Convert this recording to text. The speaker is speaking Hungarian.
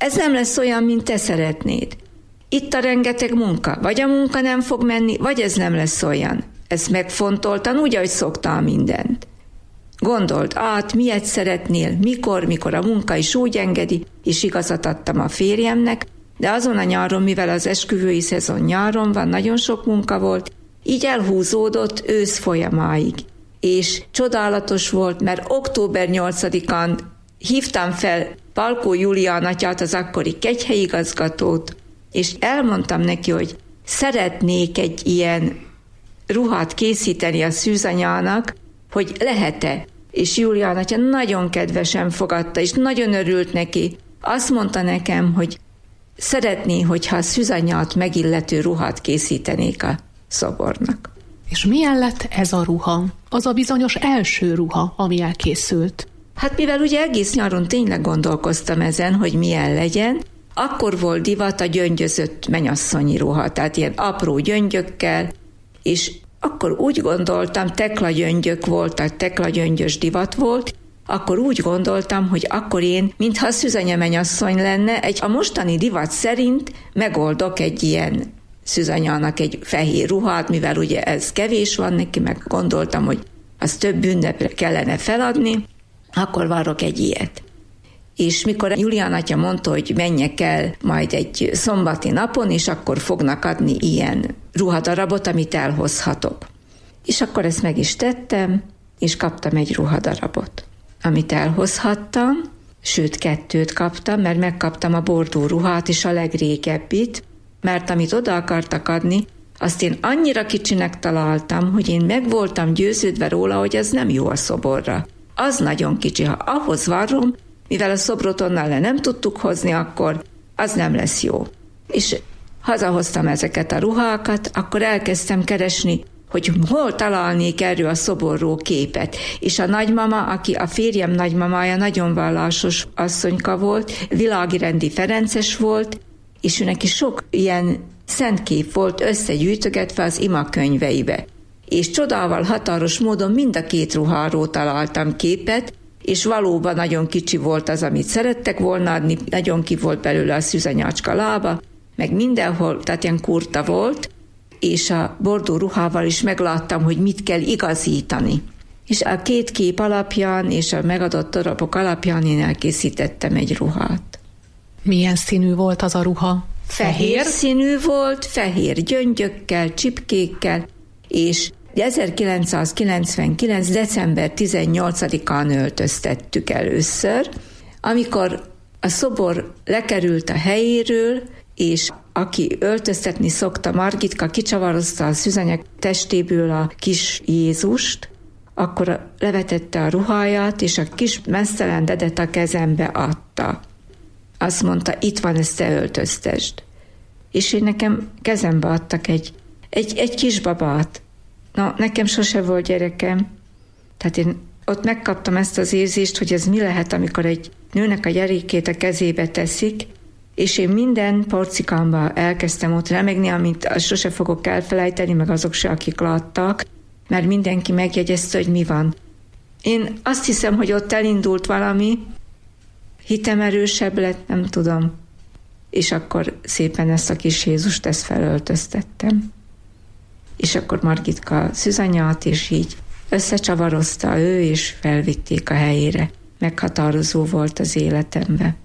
ez nem lesz olyan, mint te szeretnéd. Itt a rengeteg munka, vagy a munka nem fog menni, vagy ez nem lesz olyan. Ezt megfontoltan, úgy, ahogy szoktam mindent. Gondold át, miért szeretnél, mikor a munka is úgy engedi, és igazat adtam a férjemnek, de azon a nyáron, mivel az esküvői szezon nyáron van, nagyon sok munka volt, így elhúzódott ősz folyamáig. És csodálatos volt, mert október 8-án hívtam fel Palkó Julián atyát, az akkori kegyhelyigazgatót, és elmondtam neki, hogy szeretnék egy ilyen ruhát készíteni a szűzanyának, hogy lehet-e. És Julián atya nagyon kedvesen fogadta, és nagyon örült neki. Azt mondta nekem, hogy szeretné, hogyha a szűzanyát megillető ruhát készítenék a szobornak. És milyen lett ez a ruha? Az a bizonyos első ruha, ami elkészült. Hát mivel ugye egész nyáron tényleg gondolkoztam ezen, hogy milyen legyen, akkor volt divat a gyöngyözött mennyasszonyi ruha, tehát ilyen apró gyöngyökkel, és akkor úgy gondoltam, teklagyöngyök voltak, teklagyöngyös divat volt, akkor úgy gondoltam, hogy akkor én, mintha szűzanya mennyasszony lenne, a mostani divat szerint megoldok egy ilyen szűzanyának egy fehér ruhát, mivel ugye ez kevés van neki, meg gondoltam, hogy az több ünnepre kellene feladni, akkor várok egy ilyet. És mikor Julián atya mondta, hogy menjek el majd egy szombati napon, és akkor fognak adni ilyen ruhadarabot, amit elhozhatok. És akkor ezt meg is tettem, és kaptam egy ruhadarabot, amit elhozhattam, sőt 2 kaptam, mert megkaptam a bordó ruhát és a legrégebbit, mert amit oda akartak adni, azt én annyira kicsinek találtam, hogy én meg voltam győződve róla, hogy ez nem jó a szoborra. Az nagyon kicsi, ha ahhoz várom, mivel a szobrot onnan le nem tudtuk hozni, akkor az nem lesz jó. És hazahoztam ezeket a ruhákat, akkor elkezdtem keresni, hogy hol találnék erről a szoborról képet. És a nagymama, aki a férjem nagymamája, nagyon vallásos asszonyka volt, világirendi ferences volt, és ő neki sok ilyen szentkép volt összegyűjtögetve az imakönyveibe. És csodával határos módon mind a 2 ruháról találtam képet, és valóban nagyon kicsi volt az, amit szerettek volna adni, nagyon ki volt belőle a szűzanyácska lába, meg mindenhol, tehát ilyen kurta volt, és a bordó ruhával is megláttam, hogy mit kell igazítani. És a 2 kép alapján és a megadott darabok alapján én elkészítettem egy ruhát. Milyen színű volt az a ruha? Fehér színű volt, fehér gyöngyökkel, csipkékkel, és 1999. december 18-án öltöztettük először, amikor a szobor lekerült a helyéről, és aki öltöztetni szokta, Margitka kicsavarozta a szűzanya testéből a kis Jézust, akkor levetette a ruháját, és a kis meztelen dedet a kezembe adta. Azt mondta, itt van, ezt te öltöztesd. És én nekem kezembe adtak egy kisbabát. Na, nekem sose volt gyerekem. Tehát én ott megkaptam ezt az érzést, hogy ez mi lehet, amikor egy nőnek a gyerekét a kezébe teszik, és én minden porcikámba elkezdtem ott remegni, amit sose fogok elfelejteni, meg azok se, akik láttak, mert mindenki megjegyezte, hogy mi van. Én azt hiszem, hogy ott elindult valami, hitem erősebb lett, nem tudom. És akkor szépen ezt a kis Jézust, ezt felöltöztettem. És akkor Margitka szűzanyát, és így összecsavarozta ő, és felvitték a helyére. Meghatározó volt az életembe.